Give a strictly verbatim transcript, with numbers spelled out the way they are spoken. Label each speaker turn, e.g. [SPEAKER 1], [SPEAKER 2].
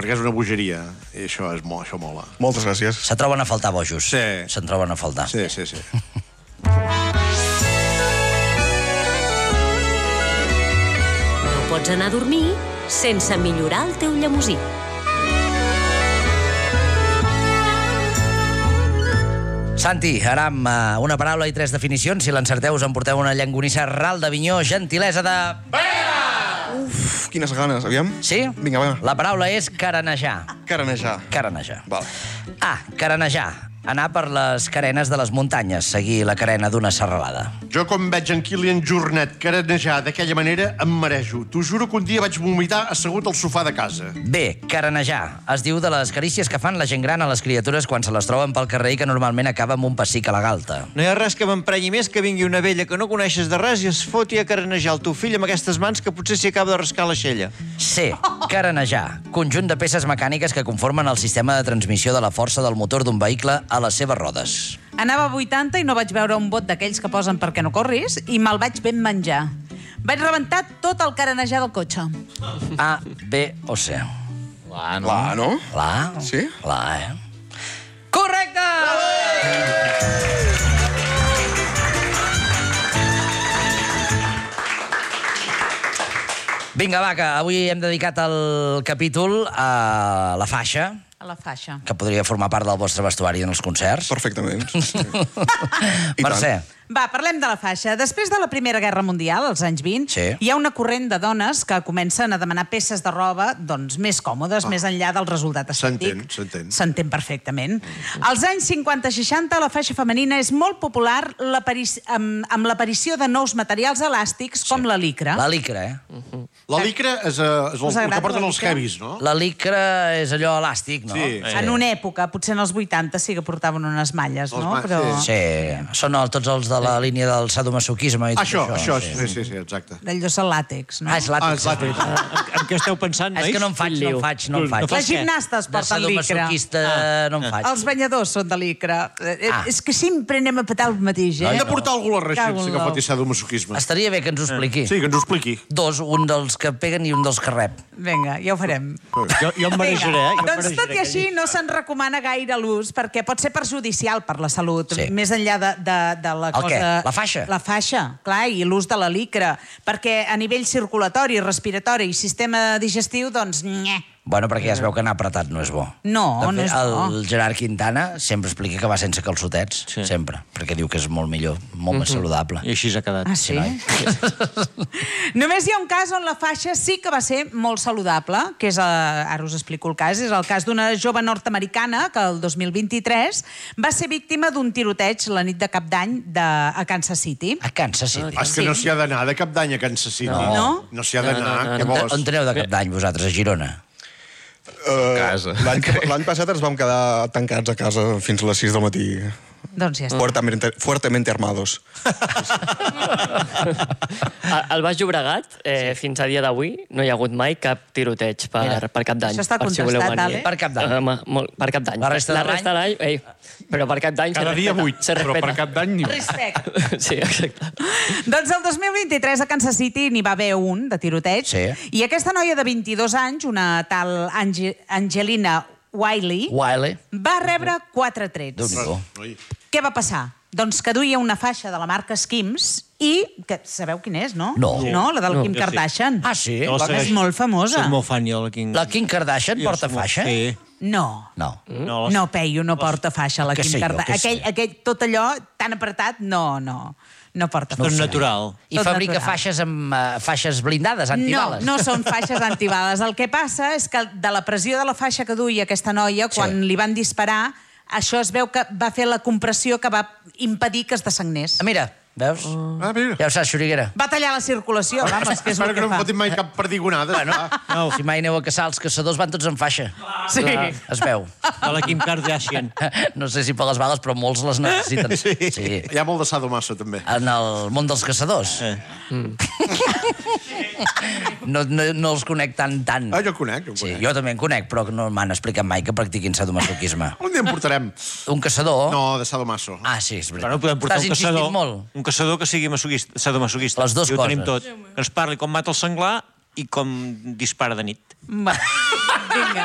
[SPEAKER 1] perquè és una bogeria. I això, és mo això mola.
[SPEAKER 2] Moltes gràcies.
[SPEAKER 3] Se troben a faltar bojos.
[SPEAKER 1] Sí.
[SPEAKER 3] Se'n troben a faltar.
[SPEAKER 1] Sí, sí, sí.
[SPEAKER 4] No pots anar a dormir sense millorar el teu llemosí.
[SPEAKER 3] Santi, ara amb uh, una paraula i tres definicions. Si l'encerteu us emporteu una llangonissa ral d'Avinyó, gentilesa de...
[SPEAKER 2] Uf, quines ganes, aviam.
[SPEAKER 3] Sí?
[SPEAKER 2] Vinga, va.
[SPEAKER 3] La paraula és caranejar.
[SPEAKER 2] Caranejar.
[SPEAKER 3] Caranejar.
[SPEAKER 2] Val.
[SPEAKER 3] A, caranejar. Anar per les carenes de les muntanyes, seguir la carena d'una serralada.
[SPEAKER 1] Jo, quan veig en Kilian Jornet caranejar d'aquella manera, em marejo. T'ho juro que un dia vaig vomitar assegut al sofà de casa.
[SPEAKER 3] B, caranejar. Es diu de les carícies que fan la gent gran a les criatures quan se les troben pel carrer i que normalment acaba amb un pessic a la galta.
[SPEAKER 5] No hi ha res que m'emprenyi més que vingui una vella que no coneixes de res i es foti a caranejar el teu fill amb aquestes mans que potser s'hi acaba de rascar la xella.
[SPEAKER 3] C, caranejar. Conjunt de peces mecàniques que conformen el sistema de transmissió de la força del motor d'un vehicle a les seves rodes.
[SPEAKER 6] Anava a vuitanta i no vaig veure un bot d'aquells que posen perquè no corris i me'l vaig ben menjar. Vaig rebentar tot el caranejar del cotxe.
[SPEAKER 3] A, B o C?
[SPEAKER 5] La, no?
[SPEAKER 2] La, no?
[SPEAKER 3] La?
[SPEAKER 2] Sí?
[SPEAKER 3] La, eh? Correcte! Vinga, va, que avui hem dedicat el capítol a la faixa,
[SPEAKER 6] A la faixa.
[SPEAKER 3] que podria formar part del vostre vestuari en els concerts.
[SPEAKER 2] Perfectament. Sí. I
[SPEAKER 3] Mercè.
[SPEAKER 6] Va, parlem de la faixa. Després de la Primera Guerra Mundial, als anys vint,
[SPEAKER 3] Sí.
[SPEAKER 6] hi ha una corrent de dones que comencen a demanar peces de roba doncs, més còmodes, més enllà del resultat estètic.
[SPEAKER 1] S'entén, s'entén.
[SPEAKER 6] S'entén perfectament. Als anys cinquanta seixanta, la faixa femenina és molt popular l'aparici- amb, amb l'aparició de nous materials elàstics com la licra.
[SPEAKER 3] La licra, eh?
[SPEAKER 1] La licra és, uh, és el,
[SPEAKER 6] Us
[SPEAKER 1] el
[SPEAKER 6] agrada
[SPEAKER 1] que porten
[SPEAKER 6] la
[SPEAKER 1] els
[SPEAKER 6] licra?
[SPEAKER 1] heavies, no?
[SPEAKER 3] La licra és allò elàstic, no?
[SPEAKER 1] Sí.
[SPEAKER 6] En una època, potser en els vuitanta, sí que portaven unes malles,
[SPEAKER 1] Els
[SPEAKER 6] no?
[SPEAKER 1] ma-
[SPEAKER 6] Però...
[SPEAKER 1] sí.
[SPEAKER 3] Sí, són el, tots els de la línia del sadomasoquisme i tot
[SPEAKER 1] Això,
[SPEAKER 3] això.
[SPEAKER 1] això, sí, sí, sí, exacte.
[SPEAKER 6] D'allò és el làtex, no?
[SPEAKER 3] Ah, és
[SPEAKER 1] Ah,
[SPEAKER 3] làtex.
[SPEAKER 1] és làtex.
[SPEAKER 5] En què esteu pensant, nois?
[SPEAKER 3] És que no en faig, no en faig, no en faig.
[SPEAKER 6] Les gimnastes
[SPEAKER 3] De
[SPEAKER 6] porten licra.
[SPEAKER 3] sadomasoquista no en faig.
[SPEAKER 6] Els banyadors són de licra. Eh,
[SPEAKER 3] Ah.
[SPEAKER 6] És que sempre anem a petar el mateix, eh?
[SPEAKER 1] Hem de portar algú a la
[SPEAKER 6] Cago
[SPEAKER 1] regència
[SPEAKER 6] en
[SPEAKER 1] que
[SPEAKER 6] l'ou.
[SPEAKER 1] foti sadomasoquisme.
[SPEAKER 3] Estaria bé que ens ho expliqui.
[SPEAKER 1] Sí, que ens ho expliqui.
[SPEAKER 3] Dos, un dels que peguen i un dels que rep.
[SPEAKER 6] Vinga, ja ho farem.
[SPEAKER 5] Jo, jo em marejaré, eh? Jo em
[SPEAKER 6] Doncs tot
[SPEAKER 5] marejaré
[SPEAKER 6] i així no se'n recomana gaire l'ús perquè pot ser perjudicial per la salut,
[SPEAKER 3] Sí.
[SPEAKER 6] més enllà de, de, de la
[SPEAKER 3] El
[SPEAKER 6] cosa...
[SPEAKER 3] què? La faixa?
[SPEAKER 6] La faixa, clar, i l'ús de la licra, perquè a nivell circulatori, respiratori i sistema digestiu, doncs, nye.
[SPEAKER 3] Bueno, perquè ja es veu que anar apretat no és bo.
[SPEAKER 6] No,
[SPEAKER 3] De
[SPEAKER 6] no
[SPEAKER 3] fet,
[SPEAKER 6] és bo.
[SPEAKER 3] El Gerard Quintana sempre explica que va sense calçotets,
[SPEAKER 5] Sí.
[SPEAKER 3] sempre, perquè diu que és molt millor, molt més saludable.
[SPEAKER 5] I així s'ha quedat.
[SPEAKER 6] Ah, sí?
[SPEAKER 3] noi.
[SPEAKER 6] Només hi ha un cas on la faixa sí que va ser molt saludable, que és, eh, ara us explico el cas, és el cas d'una jove nord-americana que el dos mil vint-i-tres va ser víctima d'un tiroteig la nit de Cap d'Any de, a Kansas City.
[SPEAKER 3] A Kansas City.
[SPEAKER 1] És que no s'hi ha d'anar de cap d'any a Kansas City.
[SPEAKER 6] No.
[SPEAKER 1] No s'hi ha d'anar, què
[SPEAKER 3] On,
[SPEAKER 1] vols?
[SPEAKER 3] on teniu de cap d'any, vosaltres, a Girona?
[SPEAKER 2] Uh,
[SPEAKER 7] Casa.
[SPEAKER 2] L'any que- l'any passat ens vam quedar tancats a casa fins a les sis del matí.
[SPEAKER 6] Doncs ja està.
[SPEAKER 2] Fuertemente, fuertemente armados.
[SPEAKER 8] A- Al Baix Llobregat, eh, fins a dia d'avui, no hi ha hagut mai cap tiroteig per,
[SPEAKER 3] Mira,
[SPEAKER 8] per Cap d'Any.
[SPEAKER 6] això està
[SPEAKER 8] per si
[SPEAKER 6] contestat,
[SPEAKER 8] voleu venir.
[SPEAKER 6] Ale.
[SPEAKER 3] Per Cap d'Any.
[SPEAKER 8] Home, molt, per Cap d'any.
[SPEAKER 3] La resta de
[SPEAKER 8] La resta de l'any, ei, però per Cap d'any...
[SPEAKER 7] Cada
[SPEAKER 8] se
[SPEAKER 7] dia
[SPEAKER 8] respeta,
[SPEAKER 7] vuit,
[SPEAKER 8] se
[SPEAKER 7] però per
[SPEAKER 8] respeta.
[SPEAKER 7] cap d'any ni un.
[SPEAKER 6] Respecte.
[SPEAKER 8] Sí, exacte.
[SPEAKER 6] Doncs el dos mil vint-i-tres a Kansas City n'hi va haver un de tiroteig.
[SPEAKER 3] Sí.
[SPEAKER 6] I aquesta noia de vint-i-dos anys, una tal Ange Angelina Wiley,
[SPEAKER 3] Wiley.
[SPEAKER 6] va rebre quatre trets.
[SPEAKER 3] Déu-n'hi-do.
[SPEAKER 1] Oi.
[SPEAKER 6] Què va passar? Doncs que duia una faixa de la marca Skims i... que sabeu quina és, no?
[SPEAKER 3] No.
[SPEAKER 6] No, la del
[SPEAKER 5] No,
[SPEAKER 6] Kim
[SPEAKER 5] jo sí.
[SPEAKER 6] Kardashian.
[SPEAKER 3] Ah, sí?
[SPEAKER 5] No la
[SPEAKER 6] És
[SPEAKER 5] segueixo.
[SPEAKER 6] molt famosa.
[SPEAKER 5] Soc molt fan, jo, la Kim.
[SPEAKER 3] La Kim Kardashian
[SPEAKER 5] Jo
[SPEAKER 3] porta
[SPEAKER 5] soc molt-
[SPEAKER 3] faixa?
[SPEAKER 5] Sí.
[SPEAKER 6] No.
[SPEAKER 3] No.
[SPEAKER 5] No, les...
[SPEAKER 6] No, Peyu, no porta faixa, la
[SPEAKER 3] Què
[SPEAKER 6] Kim
[SPEAKER 3] sé jo,
[SPEAKER 6] Kardashian.
[SPEAKER 3] què sé?
[SPEAKER 6] Aquell, aquell, tot allò tan apretat, no, no. No porta
[SPEAKER 5] Tot
[SPEAKER 6] faixa.
[SPEAKER 5] natural.
[SPEAKER 3] I
[SPEAKER 6] Tot
[SPEAKER 3] fabrica
[SPEAKER 6] natural.
[SPEAKER 3] faixes amb uh, faixes blindades,
[SPEAKER 6] No,
[SPEAKER 3] antibales?
[SPEAKER 6] no són faixes antibales. El que passa és que de la pressió de la faixa que duia aquesta noia, quan
[SPEAKER 3] Sí.
[SPEAKER 6] li van disparar, això es veu que va fer la compressió que va impedir que es desagnés.
[SPEAKER 3] Ah, mira, veus?
[SPEAKER 1] Ah, mira.
[SPEAKER 3] Ja ho saps, Xuriguera.
[SPEAKER 6] Va tallar la circulació, vamos, que és
[SPEAKER 1] Espero
[SPEAKER 6] el
[SPEAKER 1] que
[SPEAKER 6] que
[SPEAKER 1] no em
[SPEAKER 6] fa.
[SPEAKER 1] fotin mai cap perdigonada.
[SPEAKER 3] Bueno, no, si mai aneu a caçar, els caçadors van tots en faixa.
[SPEAKER 6] Sí.
[SPEAKER 3] Es veu.
[SPEAKER 5] De la Kim Kardashian.
[SPEAKER 3] No sé si per les bales, però molts les necessiten. Sí.
[SPEAKER 1] Hi ha molt de sadomaso, també.
[SPEAKER 3] En el món dels caçadors.
[SPEAKER 5] Eh.
[SPEAKER 3] No, no, no els conec tant, tant.
[SPEAKER 1] Ah, jo conec, jo
[SPEAKER 3] Sí,
[SPEAKER 1] conec.
[SPEAKER 3] jo també en conec, però no m'han explicat mai que practiquin sadomasoquisme.
[SPEAKER 1] Un dia en portarem.
[SPEAKER 3] Un caçador...
[SPEAKER 1] No, de sadomaso.
[SPEAKER 3] Ah, sí, és veritat.
[SPEAKER 5] Però no podem portar
[SPEAKER 3] Estàs
[SPEAKER 5] un caçador,
[SPEAKER 3] insistint molt.
[SPEAKER 5] un caçador que sigui masoquista, sadomasoquista.
[SPEAKER 3] Les dues
[SPEAKER 5] I ho tenim
[SPEAKER 3] coses.
[SPEAKER 5] tot. Que ens parli com mata el senglar i com dispara de nit.
[SPEAKER 6] Va, vinga.